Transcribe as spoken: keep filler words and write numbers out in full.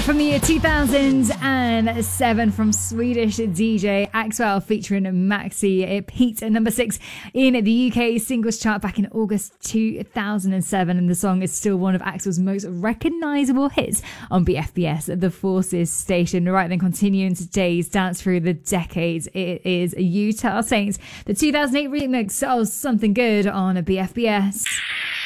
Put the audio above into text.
From the year two thousand seven from Swedish D J Axwell featuring Maxi. It peaked at number six in the U K singles chart back in August two thousand seven, and the song is still one of Axwell's most recognisable hits on B F B S, the Forces station. Right then, continuing today's dance through the decades, it is Utah Saints, the two thousand eight remix of Something Good on B F B S.